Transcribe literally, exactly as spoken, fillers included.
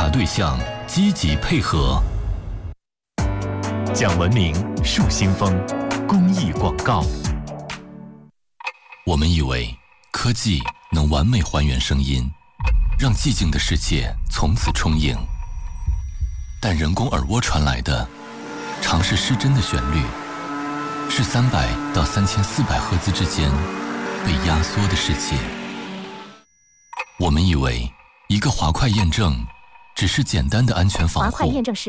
对象积极配合。 讲文明树新风，公益广告。 我们以为科技能完美还原声音，让寂静的世界从此充盈。但人工耳蜗传来的，常是失真的旋律，是三百到三千四百赫兹之间被压缩的世界。我们以为一个滑块验证只是简单的安全防护， 滑块验证是